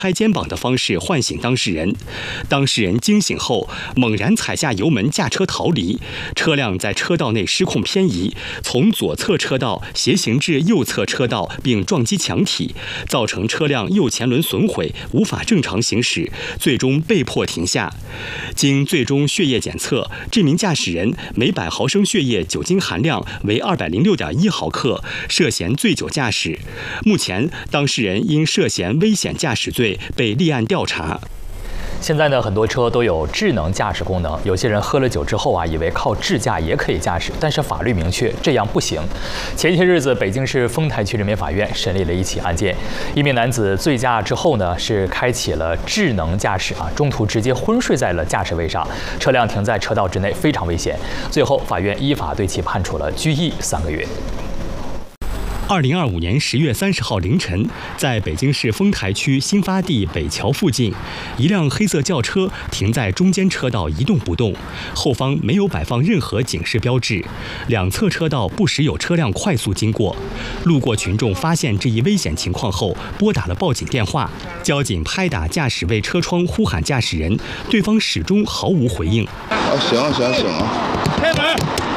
拍肩膀的方式唤醒当事人，当事人惊醒后猛然踩下油门驾车逃离，车辆在车道内失控偏移，从左侧车道斜行至右侧车道，并撞击墙体，造成车辆右前轮损毁，无法正常行驶，最终被迫停下。经最终血液检测，这名驾驶人每100毫升血液酒精含量为206.1毫克，涉嫌醉酒驾驶。目前，当事人因涉嫌危险驾驶罪被立案调查。 现在呢，很多车都有智能驾驶功能，有些人喝了酒之后以为靠智驾也可以驾驶，但是法律明确这样不行。前些日子，北京市丰台区人民法院审理了一起案件，一名男子醉驾之后呢，是开启了智能驾驶中途直接昏睡在了驾驶位上，车辆停在车道之内，非常危险。最后，法院依法对其判处了拘役3个月。 2025年10月30号凌晨，在北京市丰台区新发地北桥附近，一辆黑色轿车停在中间车道一动不动，后方没有摆放任何警示标志，两侧车道不时有车辆快速经过。路过群众发现这一危险情况后，拨打了报警电话，交警拍打驾驶位车窗呼喊驾驶人，对方始终毫无回应。 行， 开门。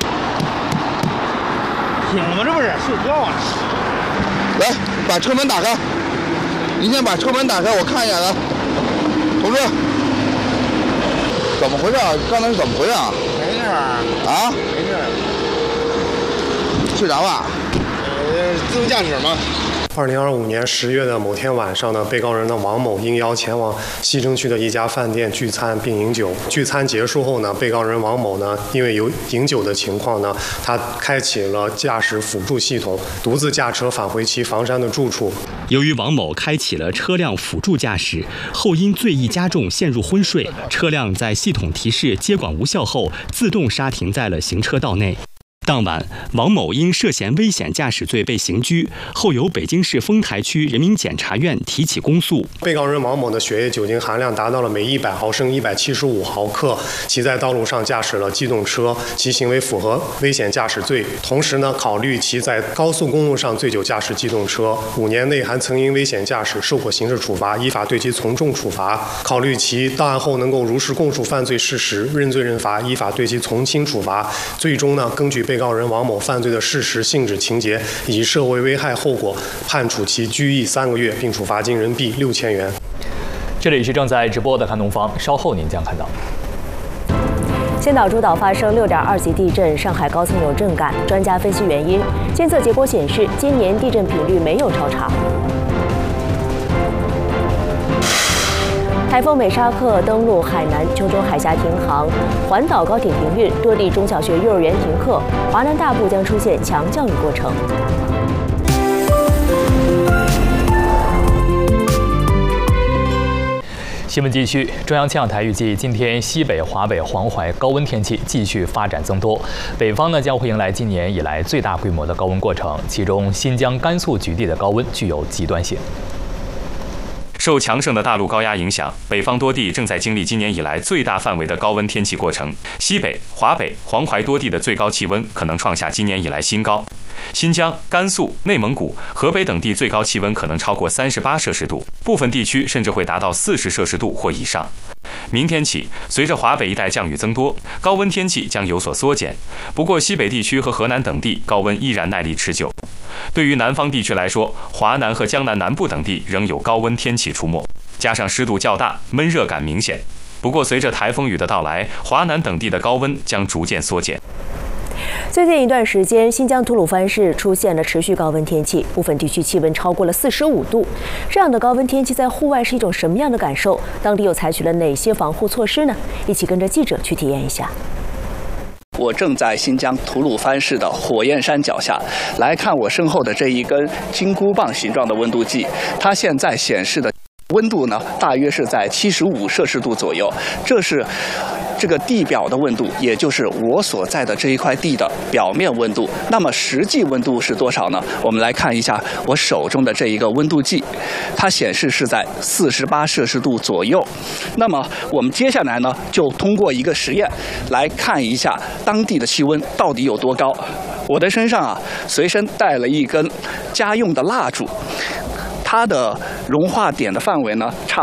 醒了吗？这不是睡觉啊！ 来，把车门打开。您先把车门打开，我看一眼来。同志，怎么回事？刚才是怎么回事？ 没事啊，没事。睡着了？ 自动驾驶吗 ？2025年10月的某天晚上呢，被告人的王某应邀前往西城区的一家饭店聚餐并饮酒。聚餐结束后呢，被告人王某呢，因为有饮酒的情况呢，他开启了驾驶辅助系统，独自驾车返回其房山的住处。 由于王某开启了车辆辅助驾驶后，因醉意加重陷入昏睡，车辆在系统提示接管无效后，自动刹停在了行车道内。当晚，王某因涉嫌危险驾驶罪被刑拘，后由北京市丰台区人民检察院提起公诉。 被告人王某的血液酒精含量达到了每100毫升175毫克，其在道路上驾驶了机动车，其行为符合危险驾驶罪。同时呢，考虑其在高速公路上醉酒驾驶机动车，5年内还曾因危险驾驶受过刑事处罚，依法对其从重处罚。考虑其到案后能够如实供述犯罪事实，认罪认罚，依法对其从轻处罚。最终呢，根据被告人王某犯罪的事实、性质、情节以及社会危害后果，判处其拘役3个月，并处罚金人民币6000元。 这里是正在直播的看东方，稍后您将看到。 千岛诸岛发生6.2级地震，上海高层有震感，专家分析原因，监测结果显示，今年地震频率没有超常。台风美沙克登陆海南琼州海峡停航，环岛高铁停运，多地中小学、幼儿园停课，华南大部将出现强降雨过程。 新闻继续，中央气象台预计今天西北、华北、黄淮高温天气继续发展增多，北方呢将会迎来今年以来最大规模的高温过程，其中新疆、甘肃局地的高温具有极端性。 受强盛的大陆高压影响，北方多地正在经历今年以来最大范围的高温天气过程。西北、华北、黄淮多地的最高气温可能创下今年以来新高。新疆、甘肃、内蒙古、河北等地最高气温可能超过38摄氏度，部分地区甚至会达到40摄氏度或以上。明天起，随着华北一带降雨增多，高温天气将有所缩减。不过，西北地区和河南等地高温依然耐力持久。对于南方地区来说，华南和江南南部等地仍有高温天气出没，加上湿度较大，闷热感明显。不过，随着台风雨的到来，华南等地的高温将逐渐缩减。 最近一段时间，新疆吐鲁番市出现了持续高温天气，部分地区气温超过了45度。这样的高温天气在户外是一种什么样的感受？当地又采取了哪些防护措施呢？一起跟着记者去体验一下。 我正在新疆吐鲁番市的火焰山脚下，来看我身后的这一根金箍棒形状的温度计，它现在显示的温度呢，大约是在75摄氏度左右。这是这个地表的温度，也就是我所在的这一块地的表面温度。那么实际温度是多少呢？我们来看一下我手中的这一个温度计，它显示是在48摄氏度左右。那么我们接下来呢，就通过一个实验来看一下当地的气温到底有多高。我的身上随身带了一根家用的蜡烛。 它的融化点的范围呢，差